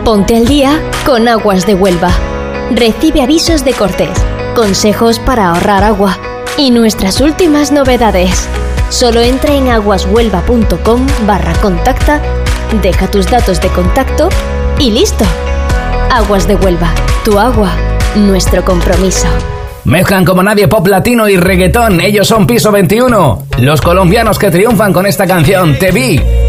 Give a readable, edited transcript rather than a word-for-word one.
Ponte al día con Aguas de Huelva. Recibe avisos de cortes, consejos para ahorrar agua y nuestras últimas novedades. Solo entra en aguashuelva.com/contacta, deja tus datos de contacto y listo. Aguas de Huelva, tu agua, nuestro compromiso. Mezclan como nadie pop latino y reggaetón. Ellos son Piso 21, los colombianos que triunfan con esta canción, Te Vi.